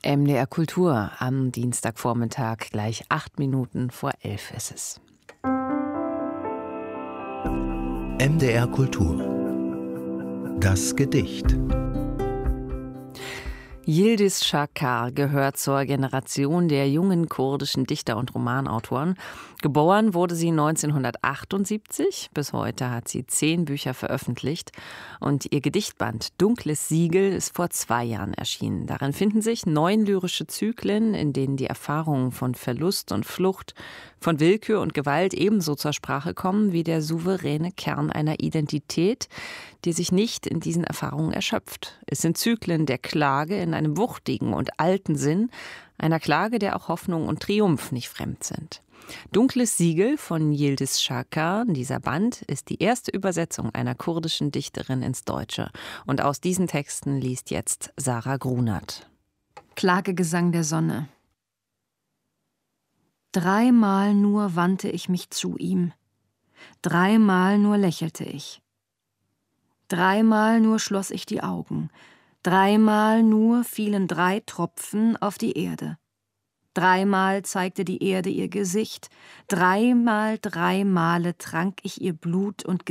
MDR Kultur am Dienstagvormittag, gleich 8 Minuten vor 11 ist es. MDR Kultur. Das Gedicht. Yildiz Çakar gehört zur Generation der jungen kurdischen Dichter und Romanautoren. Geboren wurde sie 1978. Bis heute hat sie 10 Bücher veröffentlicht. Und ihr Gedichtband Dunkles Siegel ist vor 2 Jahren erschienen. Darin finden sich 9 lyrische Zyklen, in denen die Erfahrungen von Verlust und Flucht, von Willkür und Gewalt ebenso zur Sprache kommen wie der souveräne Kern einer Identität, die sich nicht in diesen Erfahrungen erschöpft. Es sind Zyklen der Klage in einem wuchtigen und alten Sinn, einer Klage, der auch Hoffnung und Triumph nicht fremd sind. Dunkles Siegel von Yildiz Çakar, dieser Band, ist die erste Übersetzung einer kurdischen Dichterin ins Deutsche. Und aus diesen Texten liest jetzt Sarah Grunert. Klagegesang der Sonne. 3-mal nur wandte ich mich zu ihm, 3-mal nur lächelte ich, 3-mal nur schloss ich die Augen, 3-mal nur fielen 3 Tropfen auf die Erde. 3-mal zeigte die Erde ihr Gesicht, 3-mal 3 Male trank ich ihr Blut und